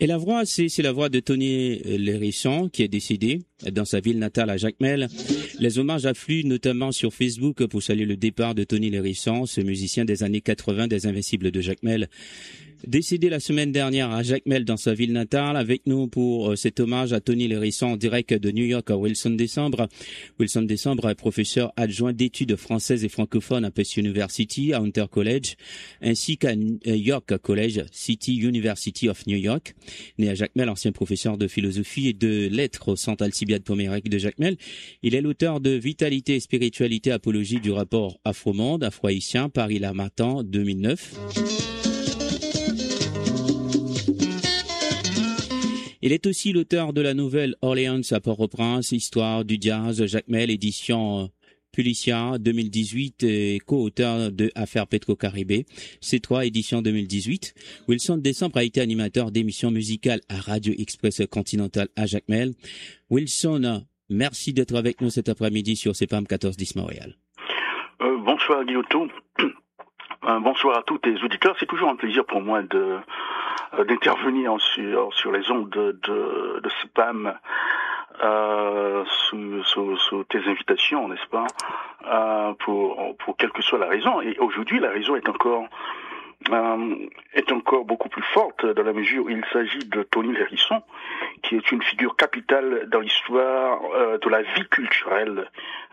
Et la voix, c'est la voix de Tony Lérisson qui est décédé dans sa ville natale à Jacmel. Les hommages affluent notamment sur Facebook pour saluer le départ de Tony Lérisson, ce musicien des années 80 des Invincibles de Jacmel. Décédé la semaine dernière à Jacmel dans sa ville natale, avec nous pour cet hommage à Tony Lérisson en direct de New York à Wilson Décembre. Wilson Décembre est professeur adjoint d'études françaises et francophones à Pace University, à Hunter College, ainsi qu'à York College, City University of New York. Né à Jacmel, ancien professeur de philosophie et de lettres au Centre Alcibiade Pomérec de Jacmel, il est l'auteur de Vitalité et spiritualité, apologie du rapport Afro-Monde, Afro-Haïtien, Paris l'Harmattan, 2009. Il est aussi l'auteur de la nouvelle Orléans à Port-au-Prince, Histoire du jazz, Jacmel, édition Pulicia 2018 et co-auteur de Affaires Petro-Caribé, C3 édition 2018. Wilson Décembre a été animateur d'émissions musicales à Radio Express Continental à Jacmel. Wilson, merci d'être avec nous cet après-midi sur CPAM 1410 Montréal. Bonsoir Guillaume. Bonsoir à tous tes auditeurs. C'est toujours un plaisir pour moi d'intervenir sur les ondes de CPAM sous tes invitations, n'est-ce pas, pour quelle que soit la raison. Et aujourd'hui, la raison est encore beaucoup plus forte dans la mesure où il s'agit de Tony Lérisson, qui est une figure capitale dans l'histoire de la vie culturelle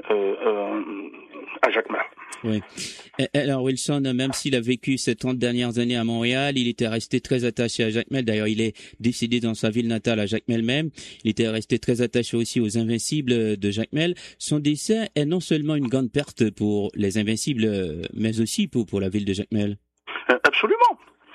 à Jacmel. Oui. Alors Wilson, même s'il a vécu ces 30 dernières années à Montréal, il était resté très attaché à Jacmel. D'ailleurs, il est décédé dans sa ville natale à Jacmel même. Il était resté très attaché aussi aux Invincibles de Jacmel. Son décès est non seulement une grande perte pour les Invincibles, mais aussi pour la ville de Jacmel. Absolument.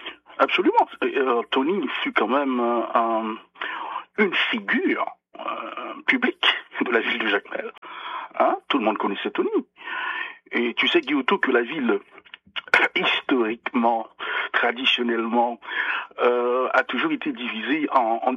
Tony fut quand même une figure publique de la ville de Jacmel. Tout le monde connaissait Tony. Et tu sais, Guillaume, que la ville, historiquement, traditionnellement, a toujours été divisée en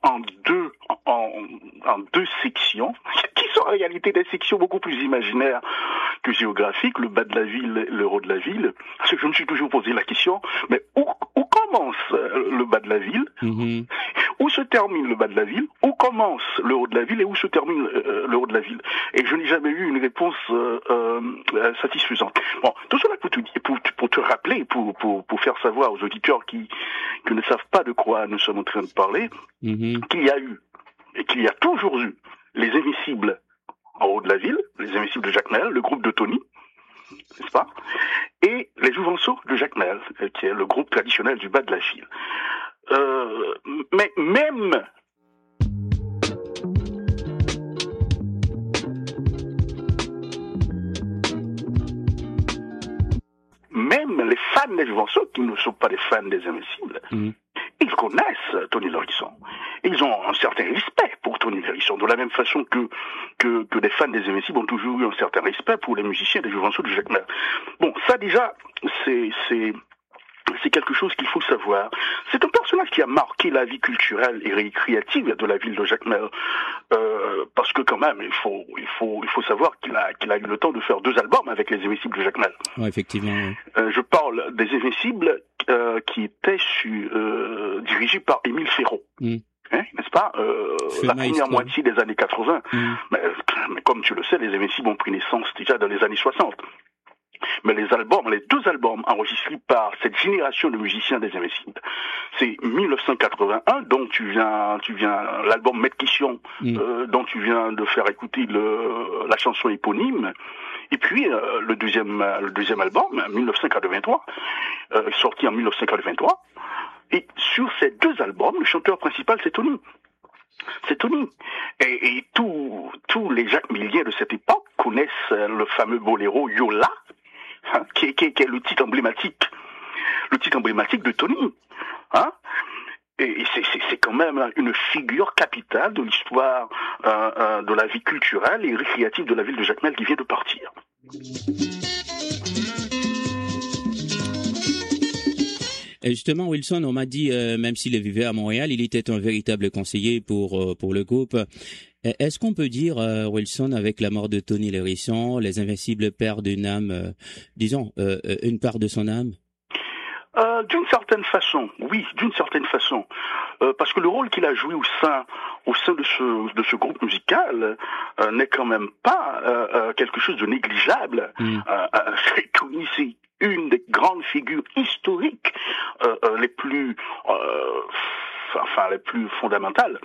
deux sections, qui sont en réalité des sections beaucoup plus imaginaires que géographiques, le bas de la ville, le haut de la ville. Parce que je me suis toujours posé la question, mais où commence le bas de la ville? Où se termine le bas de la ville? Où commence le haut de la ville et où se termine le haut de la ville? Et je n'ai jamais eu une réponse satisfaisante. Bon, tout cela pour te rappeler, pour faire savoir aux auditeurs qui ne savent pas de quoi nous sommes en train de parler, qu'il y a eu et qu'il y a toujours eu les Invincibles en haut de la ville, les Invincibles de Jacmel, le groupe de Tony, n'est-ce pas? Et les Jouvenceaux de Jacmel, qui est le groupe traditionnel du bas de la ville. Mais même les fans des Jouvenceaux, qui ne sont pas des fans des Invincibles, ils connaissent Tony Lérisson. Ils ont un certain respect pour Tony Lérisson, de la même façon que les fans des Invincibles ont toujours eu un certain respect pour les musiciens des Jouvenceaux de Jacmel. Bon, ça déjà, c'est quelque chose qu'il faut savoir. C'est un personnage qui a marqué la vie culturelle et récréative de la ville de Jacmel, parce que quand même, il faut savoir qu'il a eu le temps de faire 2 albums avec les Invincibles de Jacmel. Ouais, effectivement. Oui. Je parle des Invincibles qui étaient dirigés par Émile Ferraud. N'est-ce pas, la première moitié des années 80. Mais comme tu le sais, les Invincibles ont pris naissance déjà dans les années 60. Mais les 2 albums enregistrés par cette génération de musiciens des Invincibles, c'est 1981, donc tu viens l'album Metquision, dont tu viens de faire écouter la chanson éponyme, et puis le deuxième album, 1983, sorti en 1983. Et sur ces 2 albums, le chanteur principal, c'est Tony. Et tous les jacmeliens de cette époque connaissent le fameux boléro Yola, qui est le titre emblématique de Tony. Et c'est quand même une figure capitale de l'histoire de la vie culturelle et récréative de la ville de Jacmel qui vient de partir. Et justement, Wilson, on m'a dit, même s'il vivait à Montréal, il était un véritable conseiller pour le groupe. Est-ce qu'on peut dire, Wilson, avec la mort de Tony Lérisson, les Invincibles perdent une âme, une part de son âme? D'une certaine façon, oui, d'une certaine façon, parce que le rôle qu'il a joué au sein de ce groupe musical n'est quand même pas quelque chose de négligeable. Tony, c'est une des grandes figures historiques les plus fondamentales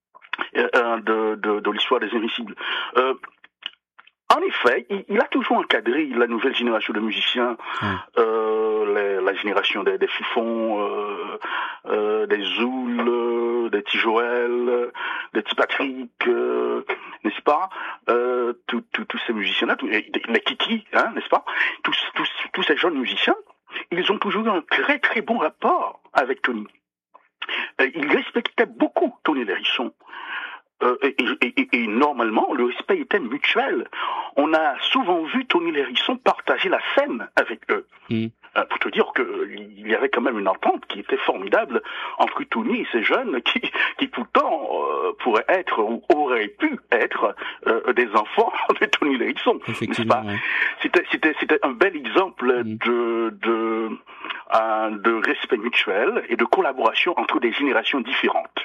de l'histoire des Invincibles. En effet, il a toujours encadré la nouvelle génération de musiciens, la génération des Fifons, des Zoul, des T. Joël, des T. Patrick, n'est-ce pas, tous ces musiciens-là, les Kiki, n'est-ce pas, tous ces jeunes musiciens, ils ont toujours eu un très très bon rapport avec Tony. Ils respectaient beaucoup Tony Lérisson. Et normalement, le respect était mutuel. On a souvent vu Tony Lérisson partager la scène avec eux. Pour te dire qu'il y avait quand même une entente qui était formidable entre Tony et ces jeunes qui pourtant pourraient être ou auraient pu être des enfants de Tony Lérisson, n'est-ce pas? Ouais. C'était un bel exemple de respect mutuel et de collaboration entre des générations différentes.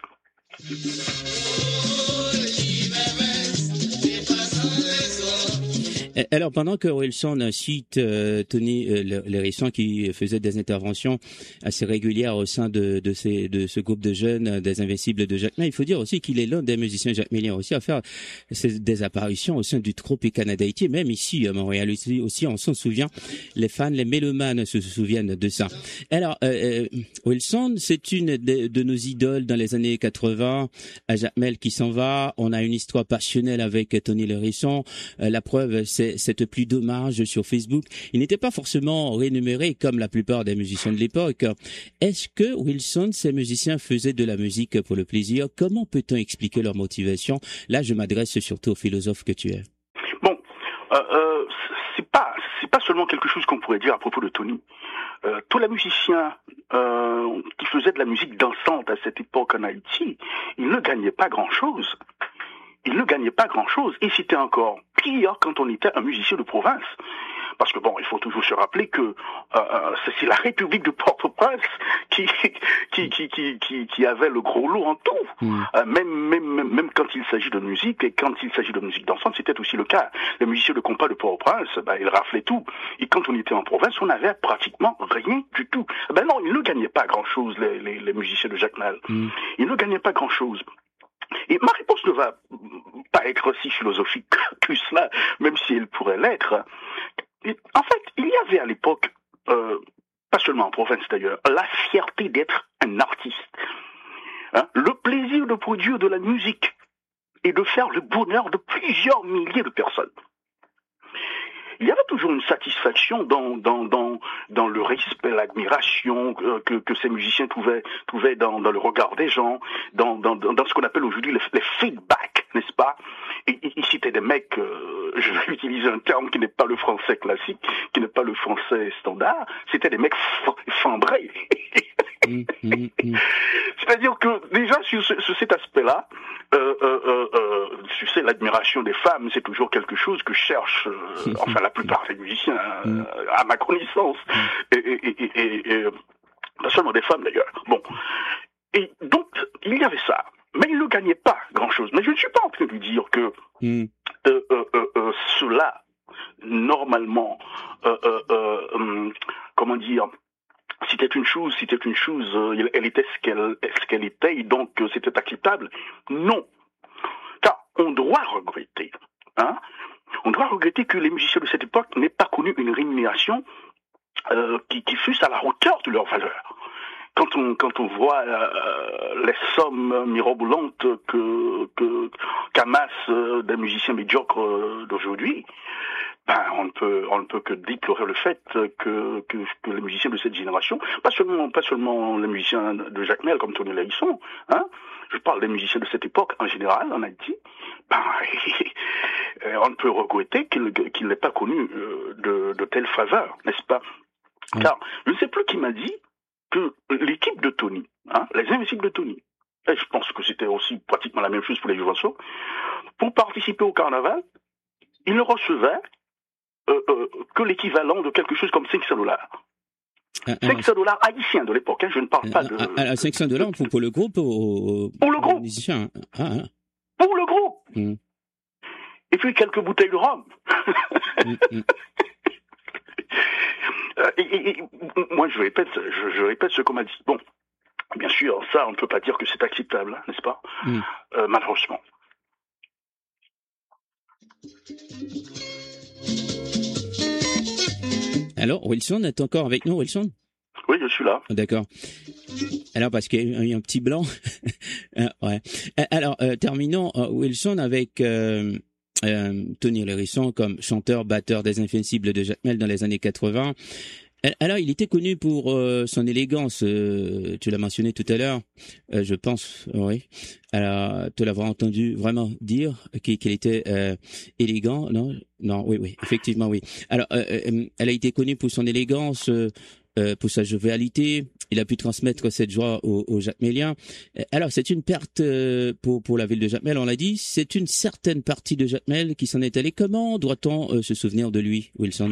Alors, pendant que Wilson cite Tony Lérisson qui faisait des interventions assez régulières au sein de ce groupe de jeunes des Invincibles de Jacmel, il faut dire aussi qu'il est l'un des musiciens jacméliens aussi à faire des apparitions au sein du Tropicana d'Haïti, même ici à Montréal aussi, on s'en souvient. Les fans, les mélomanes se souviennent de ça. Alors, Wilson, c'est une de nos idoles dans les années 80 à Jacmel qui s'en va. On a une histoire passionnelle avec Tony Lérisson. La preuve, c'est cette pluie d'hommages sur Facebook. Il n'était pas forcément rémunéré comme la plupart des musiciens de l'époque. Est-ce que, Wilson, ces musiciens faisaient de la musique pour le plaisir? Comment peut-on expliquer leur motivation? Là, je m'adresse surtout au philosophe que tu es. Bon, c'est pas seulement quelque chose qu'on pourrait dire à propos de Tony. Tous les musiciens qui faisaient de la musique dansante à cette époque en Haïti, ils ne gagnaient pas grand-chose. Il ne gagnait pas grand-chose. Et c'était encore pire quand on était un musicien de province. Parce que bon, il faut toujours se rappeler que c'est la République de Port-au-Prince qui avait le gros lot en tout. Même quand il s'agit de musique, et quand il s'agit de musique dansante, c'était aussi le cas. Les musiciens de compas de Port-au-Prince, ils raflaient tout. Et quand on était en province, on n'avait pratiquement rien du tout. Non, ils ne gagnaient pas grand-chose, les musiciens de Jacmel. Ils ne gagnaient pas grand-chose. Et ma réponse ne va pas être si philosophique que cela, même si elle pourrait l'être. En fait, il y avait à l'époque, pas seulement en province d'ailleurs, la fierté d'être un artiste. Le plaisir de produire de la musique et de faire le bonheur de plusieurs milliers de personnes. Il y avait toujours une satisfaction dans le respect, l'admiration que ces musiciens trouvaient dans le regard des gens, dans ce qu'on appelle aujourd'hui les feedbacks, n'est-ce pas? Et c'était des mecs, je vais utiliser un terme qui n'est pas le français classique, qui n'est pas le français standard, c'était des mecs fembrés. C'est-à-dire que déjà sur cet aspect-là, tu sais, l'admiration des femmes, c'est toujours quelque chose que cherchent, enfin la plupart des musiciens, à ma connaissance, et pas seulement des femmes d'ailleurs. Bon, et donc il y avait ça, mais il ne gagnait pas grand-chose. Mais je ne suis pas en train de dire que cela, normalement, comment dire, c'était une chose, elle était ce qu'elle était, et donc c'était acceptable. Non. Car on doit regretter, on doit regretter que les musiciens de cette époque n'aient pas connu une rémunération qui fût à la hauteur de leur valeur. Quand on voit les sommes mirobolantes qu'amassent des musiciens médiocres d'aujourd'hui, on ne peut que déplorer le fait que les musiciens de cette génération, pas seulement les musiciens de Jacmel comme Tony Lérisson, je parle des musiciens de cette époque en général en Haïti, on ne peut regretter qu'ils n'aient pas connu de telles faveurs, n'est-ce pas? Car je ne sais plus qui m'a dit que l'équipe de Tony, les Invincibles de Tony, et je pense que c'était aussi pratiquement la même chose pour les Juvenceaux, pour participer au carnaval, ils ne recevaient que l'équivalent de quelque chose comme $500. $500 haïtiens de l'époque, hein, je ne parle pas de... $500 pour le groupe pour le groupe. Musicien. Pour le groupe. Et puis quelques bouteilles de rhum. Moi, je répète ce qu'on m'a dit. Bon, bien sûr, ça, on ne peut pas dire que c'est acceptable, hein, n'est-ce pas? Malheureusement. Alors, Wilson est encore avec nous, Wilson? Oui, je suis là. D'accord. Alors, parce qu'il y a eu un petit blanc. Ouais. Alors, terminons, Wilson, avec Tony Lérisson comme chanteur, batteur des Invincibles de Jacmel dans les années 80. Alors, il était connu pour son élégance, tu l'as mentionné tout à l'heure, je pense, oui. Alors, tu l'avoir entendu vraiment dire qu'il était élégant, non? Non, oui, effectivement, oui. Alors, elle a été connue pour son élégance, pour sa jovialité. Il a pu transmettre cette joie aux Jacméliens. Alors, c'est une perte pour la ville de Jacmel, on l'a dit. C'est une certaine partie de Jacmel qui s'en est allée. Comment doit-on se souvenir de lui, Wilson?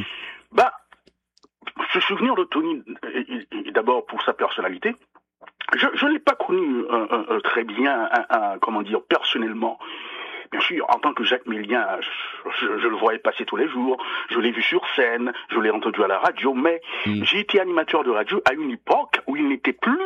Se souvenir de Tony, d'abord pour sa personnalité. Je ne l'ai pas connu très bien, comment dire, personnellement. Bien sûr, en tant que Jacmélien, je le voyais passer tous les jours, je l'ai vu sur scène, je l'ai entendu à la radio, mais j'ai été animateur de radio à une époque où il n'était plus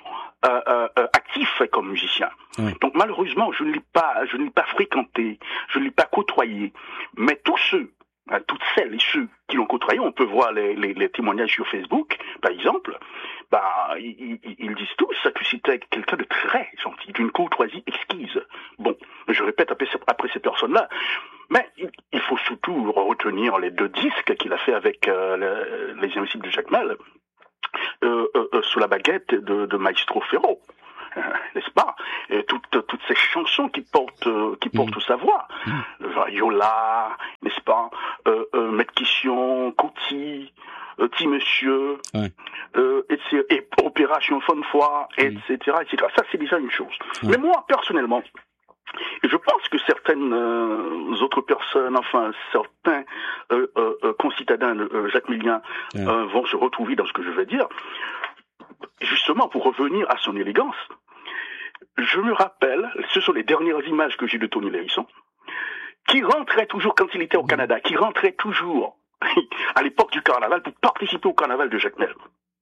actif comme musicien. Donc malheureusement, je ne l'ai pas fréquenté, je ne l'ai pas côtoyé. Mais tous ceux, toutes celles et ceux qui l'ont côtoyé, on peut voir les témoignages sur Facebook, par exemple, ils disent tous que c'était quelqu'un de très gentil, d'une courtoisie exquise. Bon, je répète après ces personnes-là, mais il faut surtout retenir les 2 disques qu'il a fait avec les Invincibles de Jacmel, sous la baguette de Maestro Ferro. N'est-ce pas? Et toutes ces chansons qui portent sa voix, Yola, n'est-ce pas, Maître Kission, Kouti, Petit Monsieur, et Opération Fonfoy, etc., etc. Ça, c'est déjà une chose. Mais moi, personnellement, je pense que certaines autres personnes, enfin certains concitadins jacméliens vont se retrouver dans ce que je vais dire. Justement, pour revenir à son élégance, je me rappelle, ce sont les dernières images que j'ai de Tony Lérisson, qui rentrait toujours quand il était au Canada, qui rentrait toujours à l'époque du carnaval pour participer au carnaval de Jacmel.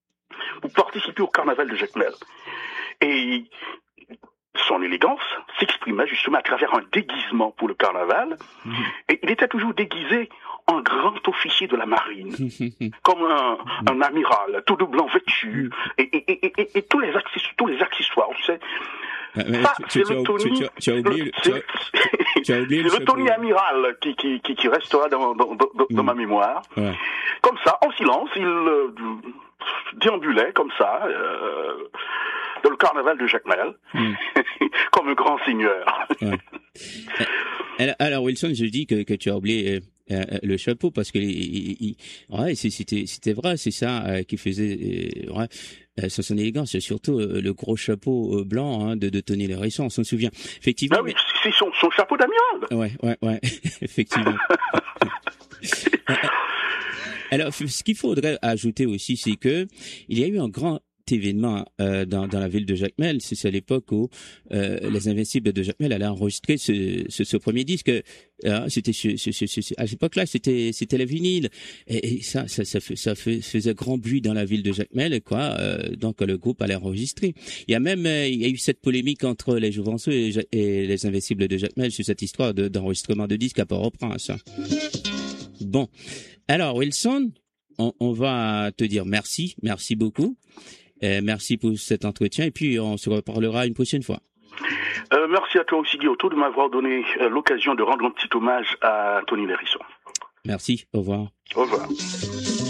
Et son élégance s'exprimait justement à travers un déguisement pour le carnaval, et il était toujours déguisé en grand officier de la marine, comme un amiral, tout de blanc vêtu, et tous les accessoires, tu sais. Ça, c'est le Tony. Tu as oublié le Tony amiral qui restera dans ma mémoire. Ouais. Comme ça, en silence, il déambulait comme ça dans le carnaval de Jacmel, comme un grand seigneur. Ouais. Alors Wilson, je dis que tu as oublié le chapeau parce que c'était vrai, c'est ça qui faisait sur son élégance, surtout le gros chapeau blanc de Tony Lérisson, on s'en souvient. Effectivement. Ah oui, c'est son chapeau d'amiral. Ouais, effectivement. Alors, ce qu'il faudrait ajouter aussi, c'est que il y a eu un grand événement dans la ville de Jacmel. C'est à l'époque où les Invincibles de Jacmel allaient enregistrer ce premier disque. C'était à cette époque-là, c'était la vinyle, et ça faisait grand bruit dans la ville de Jacmel, quoi. Donc le groupe allait enregistrer. Il y a eu cette polémique entre les Jouvenceaux et les Invincibles de Jacmel sur cette histoire d'enregistrement de disques à Port-au-Prince. Bon, alors Wilson, on va te dire merci beaucoup. Merci pour cet entretien, et puis on se reparlera une prochaine fois. Merci à toi aussi, Guillaume, de m'avoir donné l'occasion de rendre un petit hommage à Tony Lérisson. Merci, au revoir. Au revoir.